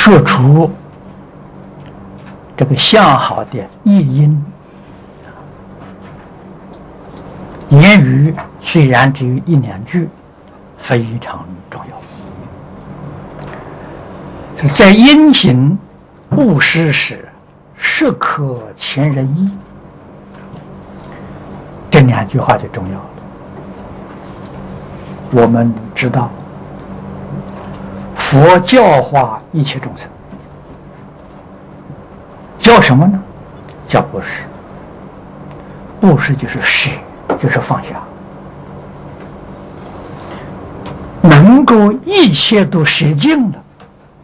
说出这个相好的译音。言语虽然只有一两句，非常重要。在因行布施时，适可前人意，这两句话就重要了。我们知道，佛教化一切众生，叫什么呢？叫布施。布施就是舍，就是放下，能够一切都舍尽了，